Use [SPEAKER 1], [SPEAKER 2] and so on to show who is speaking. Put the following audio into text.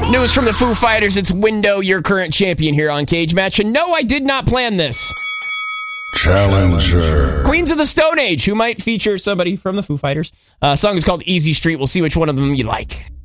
[SPEAKER 1] News from the Foo Fighters. It's Window, your current champion here on Cage Match. And no, I did not plan this.
[SPEAKER 2] Challenger.
[SPEAKER 1] Queens of the Stone Age, who might feature somebody from the Foo Fighters. Song is called Easy Street. We'll see which one of them you like.